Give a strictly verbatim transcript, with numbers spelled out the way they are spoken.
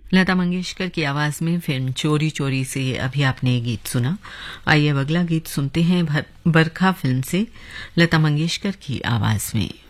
लता मंगेशकर की आवाज में फिल्म चोरी चोरी से अभी आपने ये गीत सुना। आइए अब अगला गीत सुनते हैं बरखा फिल्म से लता मंगेशकर की आवाज में।